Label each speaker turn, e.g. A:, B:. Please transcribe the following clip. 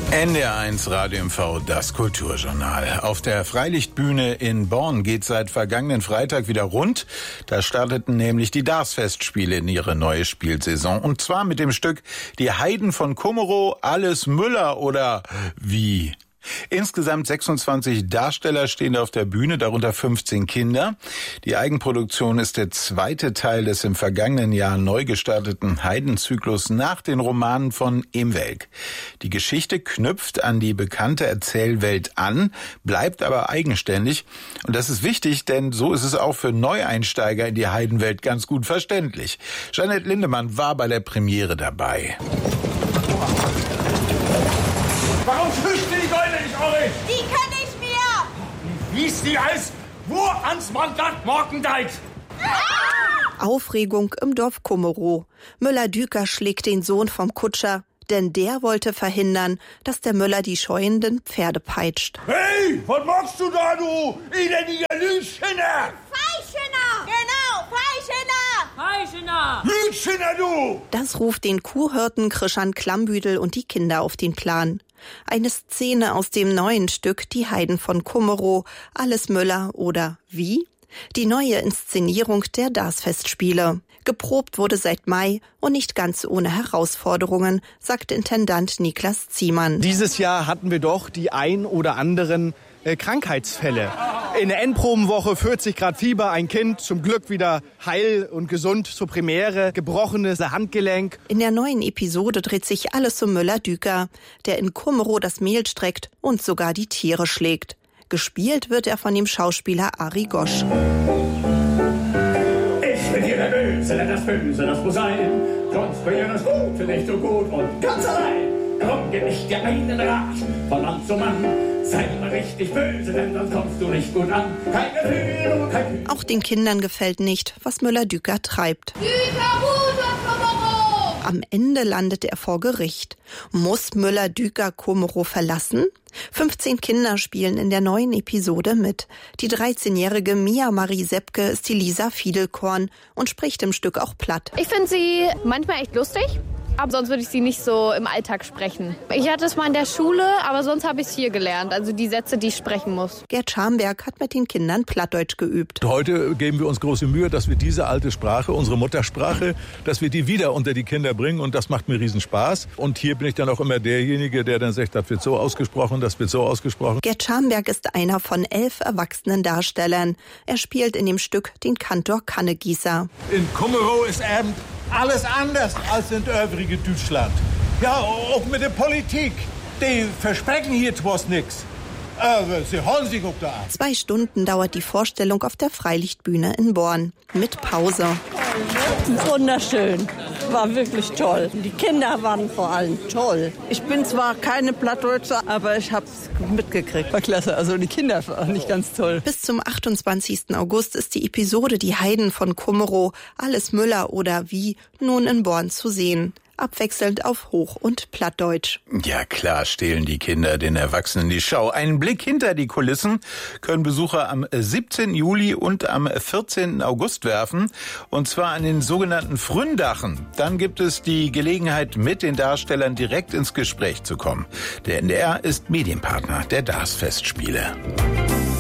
A: NDR1 Radio MV, das Kulturjournal. Auf der Freilichtbühne in Born geht seit vergangenen Freitag wieder rund. Da starteten nämlich die Darßfestspiele in ihre neue Spielsaison. Und zwar mit dem Stück Die Heiden von Kumerow, alles Müller oder wie? Insgesamt 26 Darsteller stehen auf der Bühne, darunter 15 Kinder. Die Eigenproduktion ist der zweite Teil des im vergangenen Jahr neu gestarteten Heidenzyklus nach den Romanen von Emwelk. Die Geschichte knüpft an die bekannte Erzählwelt an, bleibt aber eigenständig. Und das ist wichtig, denn so ist es auch für Neueinsteiger in die Heidenwelt ganz gut verständlich. Jeanette Lindemann war bei der Premiere dabei.
B: Warum fischt die Beine nicht, Ori?
C: Die kann ich mir!
B: Wie hieß die als? Wo ans Mandat Morgendijk?
D: Aufregung im Dorf Kumerow. Müller-Düker schlägt den Sohn vom Kutscher, denn der wollte verhindern, dass der Müller die scheuenden Pferde peitscht.
B: Hey, was machst du da, du elendiger Lütschinner?
C: Feischener! Genau, Feischener!
E: Feischener!
B: Lütschinner, du!
D: Das ruft den Kuhhirten Christian Klammbüdel und die Kinder auf den Plan. Eine Szene aus dem neuen Stück Die Heiden von Kumerow, alles Müller oder wie? Die neue Inszenierung der Darßfestspiele. Geprobt wurde seit Mai und nicht ganz ohne Herausforderungen, sagt Intendant Niklas Ziemann.
F: Dieses Jahr hatten wir doch die ein oder anderen Krankheitsfälle. In der Endprobenwoche 40 Grad Fieber, ein Kind zum Glück wieder heil und gesund zur Premiere, gebrochenes Handgelenk.
D: In der neuen Episode dreht sich alles um Müller-Düker, der in Kumerow das Mehl streckt und sogar die Tiere schlägt. Gespielt wird er von dem Schauspieler Ari Gosch.
G: Ich bin hier der Böse, denn das Böse, das muss sein. Sonst bringt das Gute nicht so gut und ganz allein. Drum gib ich dir einen Rat, von Mann zu Mann. Sei mal richtig böse, denn sonst kommst du nicht gut an. Kein Gefühl, kein Gefühl.
D: Auch den Kindern gefällt nicht, was Müller-Düker treibt. Am Ende landet er vor Gericht. Muss Müller-Düker Kumerow verlassen? 15 Kinder spielen in der neuen Episode mit. Die 13-jährige Mia Marie Seppke ist die Lisa Fiedelkorn und spricht im Stück auch platt.
H: Ich finde sie manchmal echt lustig, aber sonst würde ich sie nicht so im Alltag sprechen. Ich hatte es mal in der Schule, aber sonst habe ich es hier gelernt, also die Sätze, die ich sprechen muss.
D: Gerd Schamberg hat mit den Kindern Plattdeutsch geübt.
I: Heute geben wir uns große Mühe, dass wir diese alte Sprache, unsere Muttersprache, dass wir die wieder unter die Kinder bringen und das macht mir riesen Spaß. Und hier bin ich dann auch immer derjenige, der dann sagt, das wird so ausgesprochen, das wird so ausgesprochen.
D: Gerd Schamberg ist einer von 11 erwachsenen Darstellern. Er spielt in dem Stück den Kantor Kannegießer.
J: In Kumerow ist eben alles anders als in übrigen Deutschland. Ja, auch mit der Politik. Die versprechen hier zwar nichts. Aber sie holen sich auf der Arm.
D: 2 Stunden dauert die Vorstellung auf der Freilichtbühne in Born. Mit Pause.
E: Wunderschön. War wirklich toll. Die Kinder waren vor allem toll. Ich bin zwar keine Plattdeutsche, aber ich hab's mitgekriegt. War klasse. Also die Kinder waren nicht ganz toll.
D: Bis zum 28. August ist die Episode Die Heiden von Kumerow, alles Müller oder wie, nun in Born zu sehen. Abwechselnd auf Hoch- und Plattdeutsch.
A: Ja klar, stehlen die Kinder den Erwachsenen die Schau. Einen Blick hinter die Kulissen können Besucher am 17. Juli und am 14. August werfen. Und zwar an den sogenannten Fründachen. Dann gibt es die Gelegenheit, mit den Darstellern direkt ins Gespräch zu kommen. Der NDR ist Medienpartner der Darßfestspiele.